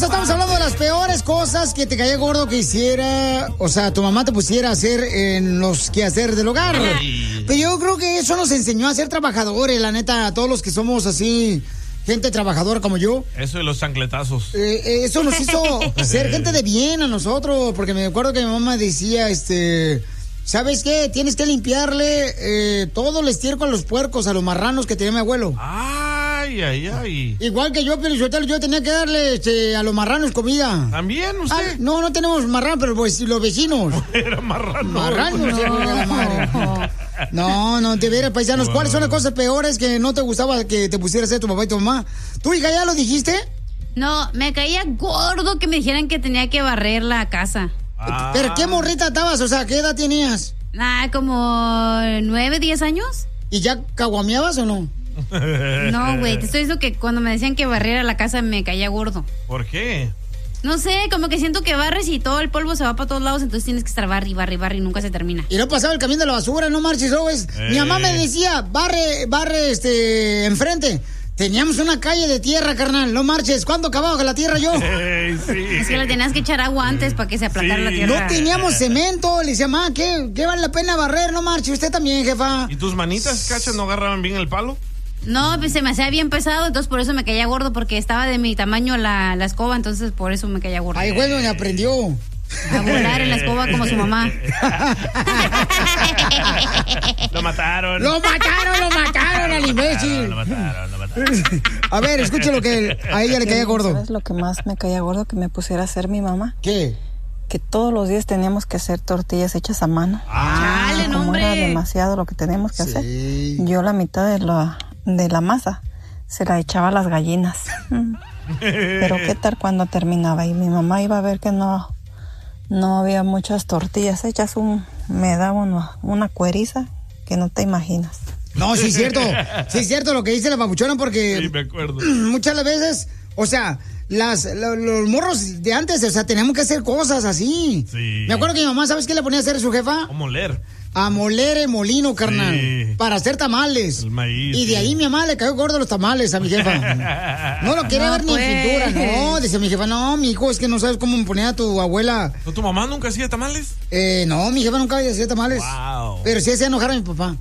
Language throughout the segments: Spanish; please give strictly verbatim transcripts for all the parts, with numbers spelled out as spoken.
hermosa, estamos hablando de las peores cosas que te caía gordo que hiciera, o sea, tu mamá te pusiera a hacer en los quehaceres del hogar. Ay. Pero yo creo que eso nos enseñó a ser trabajadores, la neta, a todos los que somos así, gente trabajadora como yo. Eso de los chancletazos. Eh, eso nos hizo ser gente de bien a nosotros, porque me acuerdo que mi mamá decía, este... ¿Sabes qué? Tienes que limpiarle eh, todo el estiércol a los puercos, a los marranos que tenía mi abuelo. Ay, ay, ay. Igual que yo, pero yo, yo tenía que darle este, a los marranos comida. ¿También usted? Ah, no, no tenemos marranos, pero pues los vecinos. Era marrano. Marranos, no, no, la madre. No, no, te verás, paisanos. Wow. ¿Cuáles son las cosas peores que no te gustaba que te pusieras a hacer tu papá y tu mamá? ¿Tú, hija, ya lo dijiste? No, me caía gordo que me dijeran que tenía que barrer la casa. Ah. ¿Pero qué morrita estabas? O sea, ¿qué edad tenías? Ah, como nueve, diez años. ¿Y ya caguameabas o no? No, güey, te estoy diciendo que cuando me decían que barriera la casa me caía gordo. ¿Por qué? No sé, como que siento que barres y todo el polvo se va para todos lados, entonces tienes que estar barri, barri, barri y nunca se termina. Y no pasaba el camión de la basura, no marches, ¿sabes? Eh. Mi mamá me decía, barre, barre, este, enfrente. Teníamos una calle de tierra, carnal, no marches. ¿Cuándo acababa la tierra yo? Hey, sí. Es que le tenías que echar agua antes para que se aplacara sí. la tierra. No teníamos cemento. Le decía, mamá, ¿qué, ¿qué vale la pena barrer? No marches. Usted también, jefa. ¿Y tus manitas, cachas, no agarraban bien el palo? No, pues se me hacía bien pesado, entonces por eso me caía gordo, porque estaba de mi tamaño la, la escoba, entonces por eso me caía gordo. Ay, güey, me aprendió. A volar en la escoba como su mamá. Lo mataron. Lo mataron, lo mataron al imbécil. Lo mataron, lo mataron. A ver, escuche lo que a ella le caía gordo. ¿Sabes lo que más me caía gordo que me pusiera a hacer mi mamá? ¿Qué? Que todos los días teníamos que hacer tortillas hechas a mano. Ah, chale, no, hombre. Era demasiado lo que teníamos que sí. hacer. Yo la mitad de la, de la masa se la echaba a las gallinas. Pero qué tal cuando terminaba y mi mamá iba a ver que no... No había muchas tortillas hechas, un, me daba una, una cueriza que no te imaginas. No, sí es cierto, sí es cierto lo que dice la papuchona porque... Sí, me acuerdo. Muchas veces, o sea, las, lo, los morros de antes, o sea, teníamos que hacer cosas así. Sí. Me acuerdo que mi mamá, ¿sabes qué le ponía a hacer a su jefa? A moler. A moler el molino, carnal, sí. para hacer tamales. El maíz. Y de ahí sí. mi mamá le cayó gordo los tamales a mi jefa. No lo quería no, ver pues. ni en pintura, no. Dice mi jefa, no, mi hijo, es que no sabes cómo me ponía a tu abuela. ¿No, tu mamá nunca hacía tamales? Eh, no, mi jefa nunca hacía tamales. Wow. Pero sí hacía enojar a mi papá.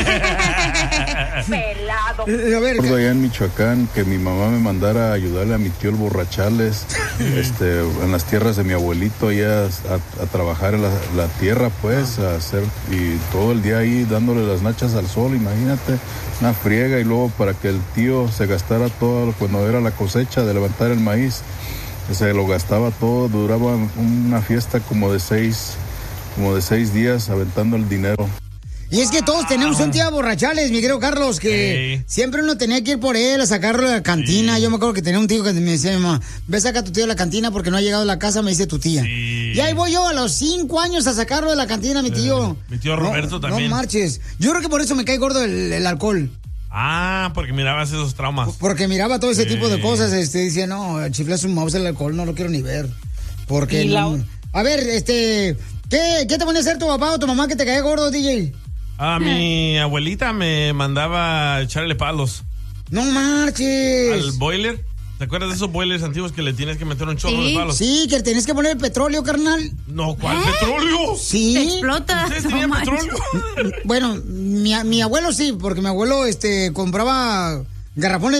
Pelado. A ver, recuerdo allá en Michoacán que mi mamá me mandara a ayudarle a mi tío el Borrachales este, en las tierras de mi abuelito allá a, a trabajar en la, la tierra pues a hacer y todo el día ahí dándole las nachas al sol, imagínate, una friega y luego para que el tío se gastara todo cuando era la cosecha de levantar el maíz, se lo gastaba todo, duraba una fiesta como de seis, como de seis días aventando el dinero. Y es que todos tenemos un tío Borrachales, mi querido Carlos, que sí. siempre uno tenía que ir por él a sacarlo de la cantina. Sí. Yo me acuerdo que tenía un tío que me decía, mamá, ve a sacar a tu tío de la cantina porque no ha llegado a la casa, me dice tu tía. Sí. Y ahí voy yo a los cinco años a sacarlo de la cantina, mi tío. Eh, mi tío Roberto no, también. No marches. Yo creo que por eso me cae gordo el, el alcohol. Ah, porque mirabas esos traumas. Porque miraba todo ese sí. tipo de cosas, este, decía, no, chifla su mouse el alcohol, no lo quiero ni ver. Porque no... La... A ver, este, ¿qué, ¿qué te ponía a hacer tu papá o tu mamá que te caía gordo, D J? Ah, mi abuelita me mandaba a echarle palos. ¡No marches! Al boiler. ¿Te acuerdas de esos boilers antiguos que le tienes que meter un chorro ¿Sí? de palos? Sí, que tenés que poner petróleo, carnal. No, ¿cuál ¿Eh? petróleo? Sí. Te explota. ¿Ustedes no tenían manches. petróleo? Bueno, mi, mi abuelo sí, porque mi abuelo este compraba garrafones